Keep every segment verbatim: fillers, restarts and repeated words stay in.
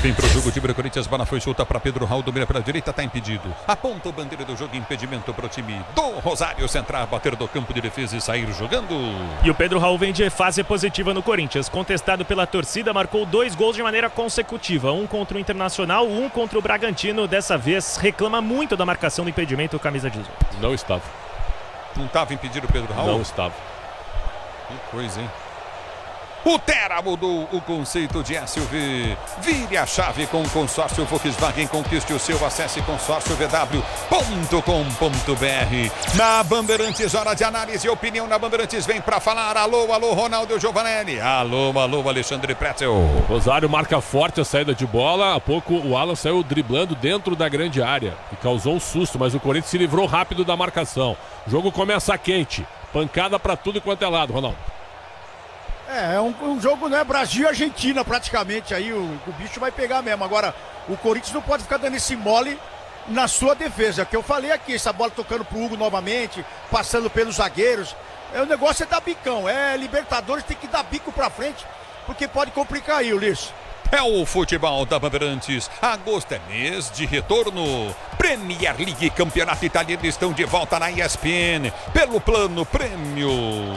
Vem pro jogo, o time do Corinthians, bola foi solta para Pedro Raul, domina pela direita, tá impedido. Aponta o bandeira do jogo, impedimento pro time do Rosário Central, bater do campo de defesa e sair jogando. E o Pedro Raul vem de fase positiva no Corinthians, contestado pela torcida, marcou dois gols de maneira consecutiva, um contra o Internacional, um contra o Bragantino. Dessa vez reclama muito da marcação do impedimento, camisa dezoito. Não estava. Não estava impedido o Pedro Raul? Não estava. Que coisa, hein? O Tera mudou o conceito de S U V. Vire a chave com o consórcio Volkswagen. Conquiste o seu. Acesse consórcio v w ponto com ponto b r. Na Bandeirantes, hora de análise e opinião na Bandeirantes. Vem pra falar. Alô, alô, Ronaldo Giovanelli. Alô, alô, Alexandre Pretzel. Rosário marca forte a saída de bola. Há pouco o Alan saiu driblando dentro da grande área e causou um susto, mas o Corinthians se livrou rápido da marcação. O jogo começa quente. Pancada pra tudo quanto é lado, Ronaldo. É, é um, um jogo, né, Brasil e Argentina praticamente, aí o, o bicho vai pegar mesmo. Agora, o Corinthians não pode ficar dando esse mole na sua defesa, que eu falei aqui, essa bola tocando pro Hugo novamente, passando pelos zagueiros, é, o negócio é dar bicão, é Libertadores, tem que dar bico pra frente, porque pode complicar aí, Ulisses. É o futebol da Bandeirantes. Agosto é mês de retorno. Premier League, Campeonato Italiano estão de volta na E S P N pelo plano prêmio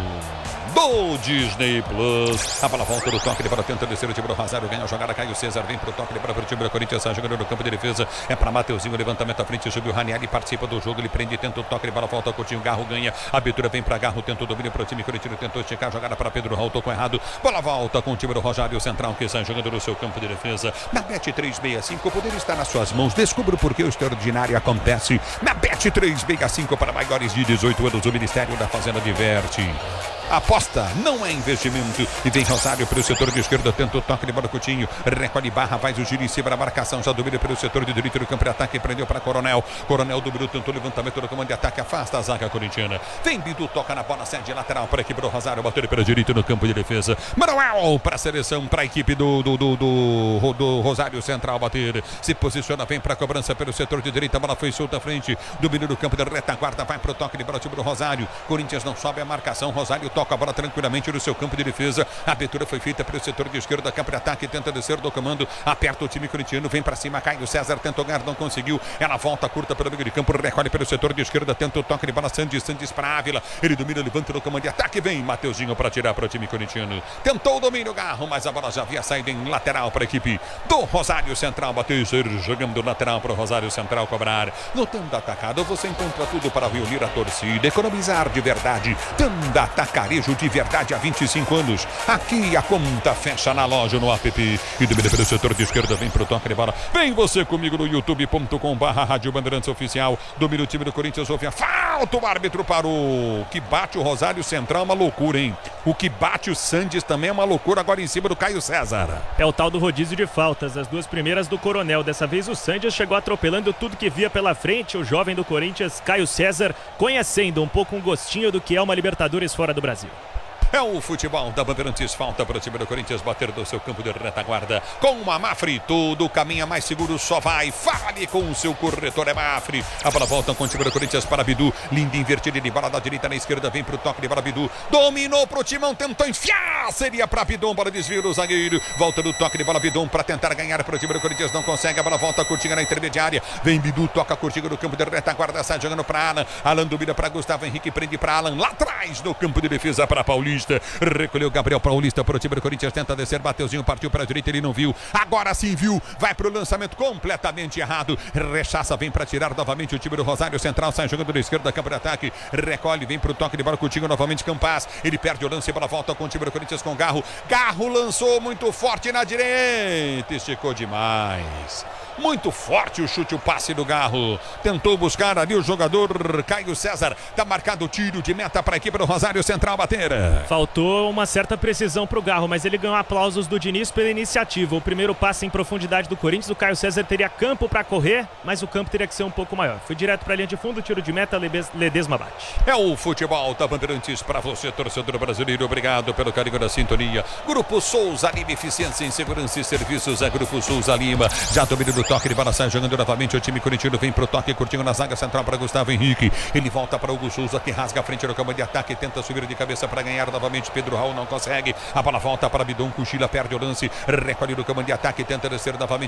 do Disney Plus. A bola volta do toque de bola, tenta descer o time do Rosário, ganha a jogada, Caio César, vem pro toque de bola pro time do Corinthians, sai jogando no campo de defesa, é para Mateuzinho, levantamento à frente, subiu o Ranieri, participa do jogo, ele prende, tenta o toque de bola, volta Coutinho, Garro ganha, abertura vem para Garro, tenta o domínio pro time corintiano, tentou esticar a jogada para Pedro Raul, tocou errado, bola volta com o time do Rosário Central, que sai jogando no seu campo de defesa. Na Bet trezentos e sessenta e cinco, o poder está nas suas mãos, descubra por que o extraordinário acontece na Bet trezentos e sessenta e cinco para maiores de dezoito anos, o Ministério da Fazenda diverte. Aposta não é investimento. E vem Rosário pelo setor de esquerda, tenta o toque de bola, Coutinho, recolhe barra, faz o giro em cima da marcação, já domina pelo setor de direito do campo de ataque, prendeu para Coronel, Coronel do Bruto, tentou levantamento do comando de ataque, afasta a zaga corintiana, vem Bidu, toca na bola, cede lateral para a equipe do Rosário, bater pela direita no campo de defesa, Manuel para a seleção, para a equipe do, do, do, do, do Rosário Central, bater, se posiciona, vem para a cobrança pelo setor de direita, a bola foi solta à frente, domínio do campo de retaguarda, vai para o toque de bola, time do Rosário, Corinthians não sobe a marcação, Rosário toca a bola tranquilamente no seu campo de defesa. A abertura foi feita pelo setor de esquerda, campo de ataque, tenta descer do comando, aperta o time corintiano, vem para cima, Caio César tentou ganhar, não conseguiu. Ela volta curta pelo meio de campo, recolhe pelo setor de esquerda, tenta o toque de bola, Sandes, Sandes para Ávila. Ele domina, levanta no comando de ataque, vem Mateuzinho para tirar para o time corintiano. Tentou o domínio, Garro, mas a bola já havia saído em lateral para a equipe do Rosário Central. Bateu, jogando lateral para o Rosário Central cobrar. No Tanda Atacado você encontra tudo para reunir a torcida, economizar de verdade. Tanda Atacarejo de verdade há vinte e cinco anos. Aqui a conta fecha na loja, no app. E domina pelo setor de esquerda, vem pro toque de bola. Vem você comigo no youtube ponto com barra Rádio Bandeirantes Oficial. Domina o time do Corinthians, houve a falta, o árbitro parou. O que bate o Rosário Central é uma loucura, hein? O que bate o Sandes também é uma loucura, agora em cima do Caio César. É o tal do rodízio de faltas, as duas primeiras do Coronel. Dessa vez o Sandes chegou atropelando tudo que via pela frente. O jovem do Corinthians, Caio César, conhecendo um pouco um gostinho do que é uma Libertadores fora do Brasil. É o futebol da Bandeirantes, falta para o time do Corinthians bater do seu campo de retaguarda. Com a Mafre, todo caminho mais seguro só vai. Fale com o seu corretor, é Mafre. A bola volta com o time do Corinthians para Bidu. Linda invertida de bola da direita na esquerda, vem para o toque de bola Bidu. Dominou para o Timão, tentou enfiar. Seria para Bidon, bola desvio do zagueiro. Volta do toque de bola Bidon para tentar ganhar para o time do Corinthians, não consegue. A bola volta curtinha na intermediária. Vem Bidu, toca curtinha no campo de retaguarda, sai jogando para Alan. Alan domina para Gustavo Henrique, prende para Alan. Lá atrás no campo de defesa para Paulista. Recolheu Gabriel Paulista para o time do Corinthians, tenta descer, Mateuzinho partiu para a direita, ele não viu, agora sim viu, vai para o lançamento completamente errado, rechaça, vem para tirar novamente o time do Rosário Central, sai jogando da esquerda, campo de ataque, recolhe, vem para o toque de bola, Coutinho novamente, Campas, ele perde o lance, bola volta com o time do Corinthians com Garro, Garro lançou muito forte na direita, esticou demais. Muito forte o chute, o passe do Garro. Tentou buscar ali o jogador Caio César. Tá marcado o tiro de meta para a equipe do Rosário Central bater. Faltou uma certa precisão para o Garro, mas ele ganhou aplausos do Diniz pela iniciativa. O primeiro passe em profundidade do Corinthians, o Caio César teria campo para correr, mas o campo teria que ser um pouco maior. Foi direto para a linha de fundo, tiro de meta, Ledesma bate. É o futebol da Bandeirantes para você, torcedor brasileiro. Obrigado pelo carinho da sintonia. Grupo Souza Lima, eficiência em segurança e serviços. É Grupo Souza Lima. Já domina do toque de bola, sai jogando novamente o time corintiano, vem pro toque curtinho na zaga central para Gustavo Henrique, ele volta para Hugo Souza, que rasga a frente no campo de ataque, tenta subir de cabeça para ganhar novamente, Pedro Raul não consegue, a bola volta para Bidon, cochila, perde o lance, recolhe no campo de ataque, tenta descer novamente